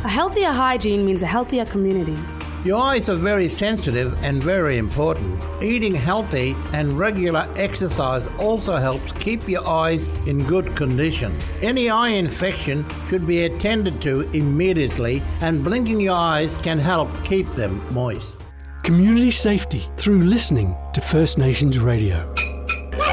A healthier hygiene means a healthier community. Your eyes are very sensitive and very important. Eating healthy and regular exercise also helps keep your eyes in good condition. Any eye infection should be attended to immediately, and blinking your eyes can help keep them moist. Community safety through listening to First Nations Radio.